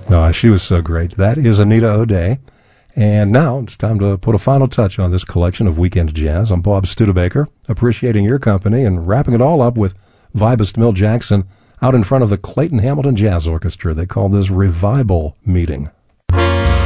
No, she was so great. That is Anita O'Day. And now it's time to put a final touch on this collection of Weekend Jazz. I'm Bob Studebaker, appreciating your company and wrapping it all up with vibist Milt Jackson out in front of the Clayton Hamilton Jazz Orchestra. They call this Revival Meeting.